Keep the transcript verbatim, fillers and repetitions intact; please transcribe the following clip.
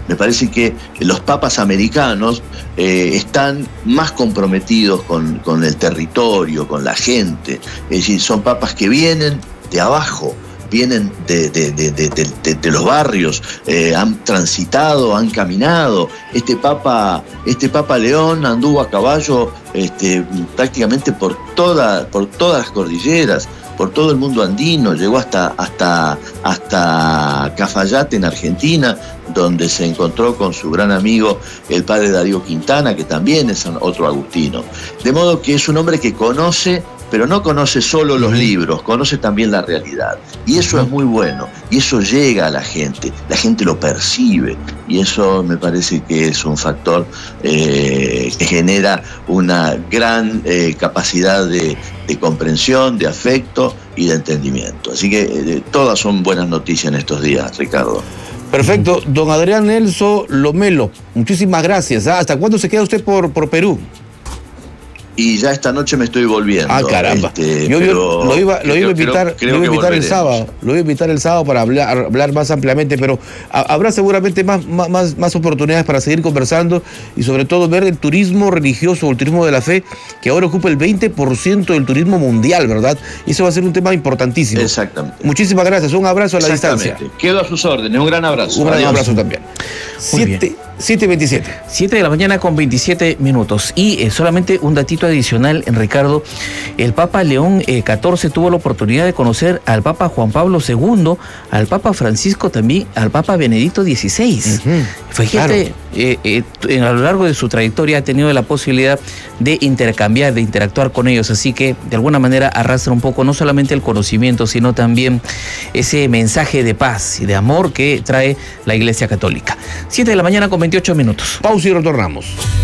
Me parece que los papas americanos eh, están más comprometidos con, con el territorio, con la gente. Es decir, son papas que vienen de abajo, vienen de, de, de, de, de, de, de los barrios, eh, han transitado, han caminado. Este Papa, este Papa León anduvo a caballo este, prácticamente por, toda, por todas las cordilleras, por todo el mundo andino, llegó hasta, hasta, hasta Cafayate en Argentina, donde se encontró con su gran amigo el padre Darío Quintana, que también es otro agustino. De modo que es un hombre que conoce, pero no conoce solo los libros, conoce también la realidad. Y eso es muy bueno, y eso llega a la gente, la gente lo percibe, y eso me parece que es un factor eh, que genera una gran eh, capacidad de, de comprensión, de afecto y de entendimiento. Así que eh, todas son buenas noticias en estos días, Ricardo. Perfecto. Don Adrián Nelson Lomelo, muchísimas gracias. ¿Hasta cuándo se queda usted por, por Perú? Y ya esta noche me estoy volviendo. Ah, caramba. Este, yo, pero lo iba, lo iba a invitar, creo, creo lo iba a invitar el volveremos. sábado. Lo iba a invitar el sábado para hablar, hablar más ampliamente, pero a, habrá seguramente más, más, más oportunidades para seguir conversando y sobre todo ver el turismo religioso, el turismo de la fe, que ahora ocupa el veinte por ciento del turismo mundial, ¿verdad? Y eso va a ser un tema importantísimo. Exactamente. Muchísimas gracias. Un abrazo a la distancia. Quedo a sus órdenes. Un gran abrazo. Un gran Adiós. abrazo también. siete veintisiete. siete de la mañana con veintisiete minutos. Y eh, solamente un datito adicional, Ricardo. El Papa León eh, catorce tuvo la oportunidad de conocer al Papa Juan Pablo segundo, al Papa Francisco también, al Papa Benedicto dieciséis. Uh-huh. Fíjate, claro. eh, eh, a lo largo de su trayectoria ha tenido la posibilidad de intercambiar, de interactuar con ellos. Así que de alguna manera arrastra un poco no solamente el conocimiento, sino también ese mensaje de paz y de amor que trae la Iglesia Católica. siete de la mañana con veintiocho minutos. Pausa y retornamos.